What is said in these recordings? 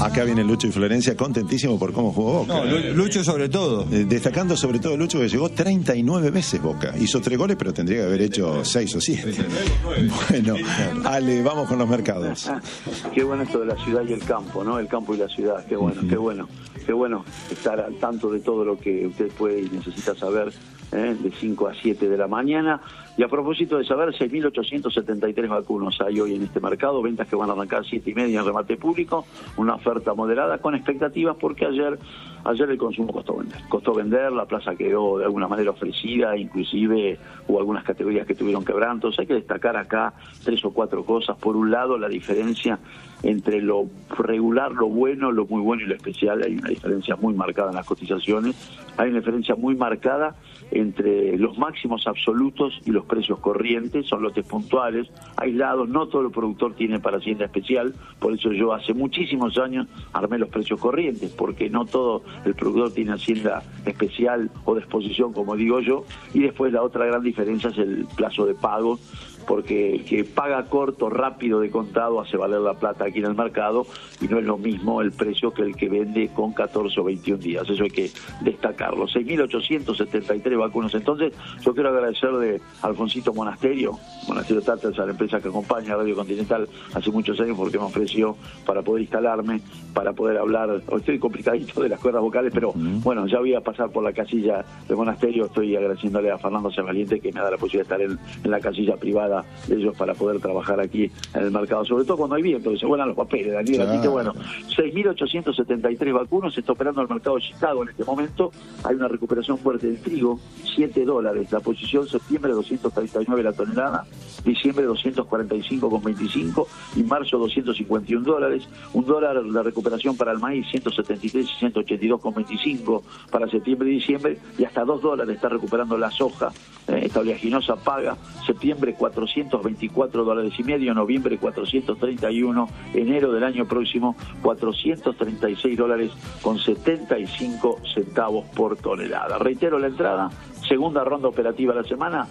Acá viene Lucho y Florencia, contentísimo por cómo jugó Boca. No, Lucho sobre todo. Destacando sobre todo Lucho, que llegó 39 veces Boca. Hizo 3 goles, pero tendría que haber hecho 6 o 7. Bueno, Ale, vamos con los mercados. Qué bueno esto de la ciudad y el campo, ¿no? El campo y la ciudad, qué bueno, qué bueno. Qué bueno estar al tanto de todo lo que usted puede y necesita saber, de 5 a 7 de la mañana. Y a propósito de saber, 6.873 vacunos hay hoy en este mercado, ventas que van a arrancar 7:30 en remate público, una oferta moderada con expectativas porque ayer el consumo costó vender, la plaza quedó de alguna manera ofrecida, inclusive hubo algunas categorías que tuvieron quebrantos. Hay que destacar acá 3 o 4 cosas. Por un lado, la diferencia entre lo regular, lo bueno, lo muy bueno y lo especial. Hay una diferencia muy marcada en las cotizaciones, hay una diferencia muy marcada entre los máximos absolutos y los precios corrientes. Son lotes puntuales, aislados, no todo el productor tiene para hacienda especial, por eso yo hace muchísimos años armé los precios corrientes, porque no todo el productor tiene hacienda especial o de exposición, como digo yo. Y después la otra gran diferencia es el plazo de pago, porque el que paga corto, rápido, de contado, hace valer la plata aquí en el mercado, y no es lo mismo el precio que el que vende con 14 o 21 días. Eso hay que destacarlo. 6.873 vacunas. Entonces, yo quiero agradecerle a Alfonsito Monasterio Tatas, a la empresa que acompaña a Radio Continental hace muchos años, porque me ofreció para poder instalarme, para poder hablar. Estoy complicadito de las cuerdas vocales, pero bueno, ya voy a pasar por la casilla de Monasterio. Estoy agradeciéndole a Fernando Valiente, que me da la posibilidad de estar en la casilla privada de ellos para poder trabajar aquí en el mercado, sobre todo cuando hay viento, que se vuelan los papeles, Daniel. Así que bueno, 6.873 vacunos. Se está operando el mercado de Chicago en este momento. Hay una recuperación fuerte del trigo, $7 la posición. Septiembre 239 la tonelada, diciembre 245,25 y marzo $251. $1 la recuperación para el maíz, 173 y 182,25 para septiembre y diciembre, y hasta $2 está recuperando la soja. Esta oleaginosa paga septiembre $424,5, noviembre 431, enero del año próximo $436,75 por tonelada. Reitero la entrada, segunda ronda operativa de la semana,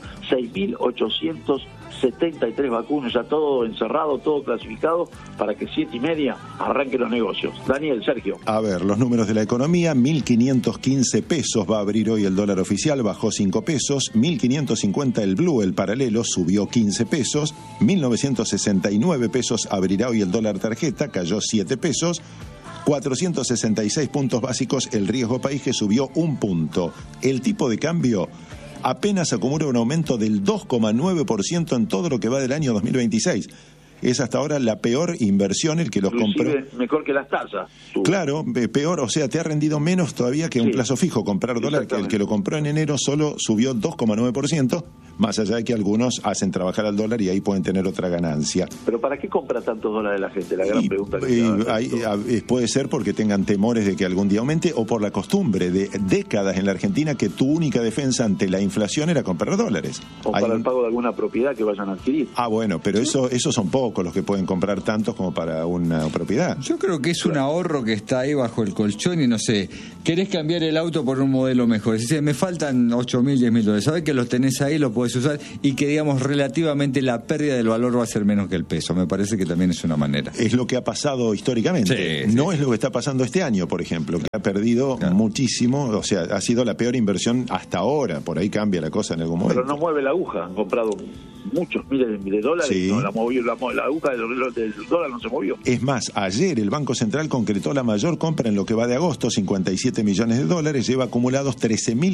6.873 vacunas, ya todo encerrado, todo clasificado, para que 7:30 arranquen los negocios. Daniel, Sergio. A ver, los números de la economía: 1.515 pesos va a abrir hoy el dólar oficial, bajó 5 pesos, 1.550 el blue, el paralelo, subió 15 pesos, 1.969 pesos abrirá hoy el dólar tarjeta, cayó 7 pesos, 466 puntos básicos el riesgo país, que subió 1 punto. El tipo de cambio apenas acumula un aumento del 2,9% en todo lo que va del año 2026. Es hasta ahora la peor inversión el que los compró. Mejor que las tasas. Claro, peor, o sea, te ha rendido menos todavía que un plazo fijo. Comprar dólar, que el que lo compró en enero solo subió 2,9%, más allá de que algunos hacen trabajar al dólar y ahí pueden tener otra ganancia. ¿Pero para qué compra tantos dólares la gente? La gran pregunta que puede ser porque tengan temores de que algún día aumente, o por la costumbre de décadas en la Argentina que tu única defensa ante la inflación era comprar dólares. O para el pago de alguna propiedad que vayan a adquirir. Ah, bueno, pero esos son pocos los que pueden comprar tantos como para una propiedad. Yo creo que es un ahorro que está ahí bajo el colchón y no sé, querés cambiar el auto por un modelo mejor. Dice, me faltan 8.000, 10.000 dólares. Sabés que los tenés ahí, los podés usar, y que, digamos, relativamente la pérdida del valor va a ser menos que el peso. Me parece que también es una manera. Es lo que ha pasado históricamente. Sí, no es lo que está pasando este año, por ejemplo, que ha perdido muchísimo. O sea, ha sido la peor inversión hasta ahora. Por ahí cambia la cosa en algún momento. Pero no mueve la aguja. Han comprado muchos miles de dólares. Sí. No la movió, la aguja del dólar no se movió. Es más, ayer el Banco Central concretó la mayor compra en lo que va de agosto, $57 millones, lleva acumulados 13.000